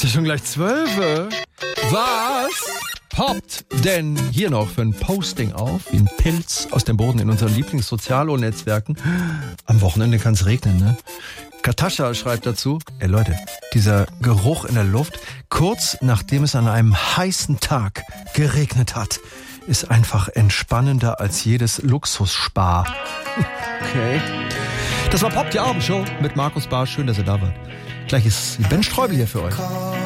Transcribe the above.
Ist ja schon gleich 12. Was? Poppt denn hier noch für ein Posting auf, wie ein Pilz aus dem Boden in unseren Lieblingssozialo-Netzwerken? Am Wochenende kann es regnen, ne? Katascha schreibt dazu, Leute, dieser Geruch in der Luft, kurz nachdem es an einem heißen Tag geregnet hat, ist einfach entspannender als jedes Luxusspa. Okay. Das war Pop, die Abendshow mit Markus Barsch. Schön, dass ihr da wart. Gleich ist Ben Streubel hier für euch.